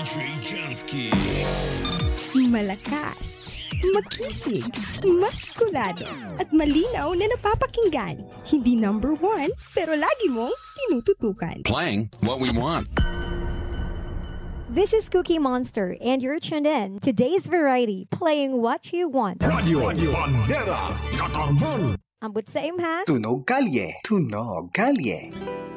DJ Jansky. Malakas, makisig, maskulado, at malinaw na napapakinggan. Hindi number one, pero lagi mong tinututukan. Playing what we want. This is Cookie Monster, and you're tuned in to Today's Variety, playing what you want. Radio Bandera, Katarman. Ambot sa imha. Tunog Kalye. Tunog Kalye.